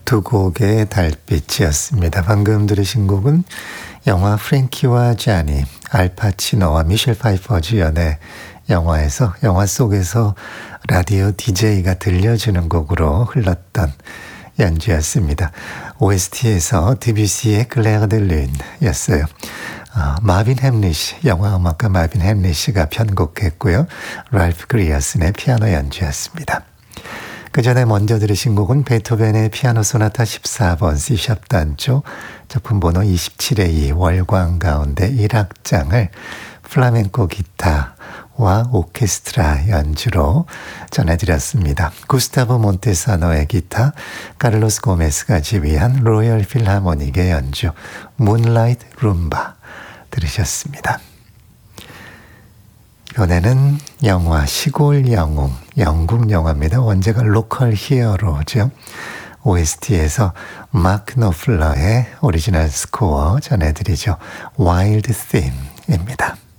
두 곡의 달빛이었습니다. 방금 들으신 곡은 영화 프랭키와 쟈니, 알파치노와 미셸 파이퍼 주연의 영화에서 영화 속에서 라디오 DJ가 들려주는 곡으로 흘렀던 연주였습니다. OST에서 드뷔시의 클레어 드 룬이었어요. 마빈 햄리시, 영화 음악가 마빈 햄리시가 편곡했고요. 랄프 그리어슨의 피아노 연주였습니다. 그 전에 먼저 들으신 곡은 베토벤의 피아노 소나타 14번 C샵 단조 작품 번호 27의 2 월광 가운데 1악장을 플라멩코 기타와 오케스트라 연주로 전해드렸습니다. 구스타보 몬테사노의 기타, 카를로스 고메스가 지휘한 로열 필하모닉의 연주 문라이트 룸바 들으셨습니다. 이번에는 영화 시골 영웅, 영국 영화입니다. 원제가 로컬 히어로죠. OST에서 마크 노플러의 오리지널 스코어 전해드리죠. 와일드 팀입니다.